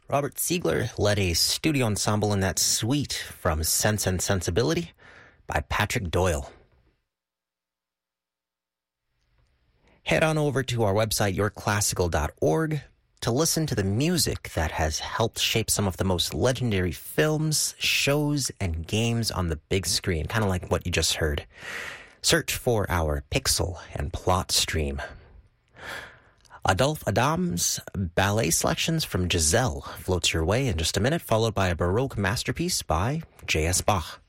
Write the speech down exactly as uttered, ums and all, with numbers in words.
Robert Ziegler led a studio ensemble in that suite from Sense and Sensibility by Patrick Doyle. Head on over to our website, your classical dot org, to listen to the music that has helped shape some of the most legendary films, shows, and games on the big screen, kind of like what you just heard. Search for our Pixel and Plot stream. Adolphe Adam's ballet selections from Giselle floats your way in just a minute, followed by a Baroque masterpiece by J S. Bach.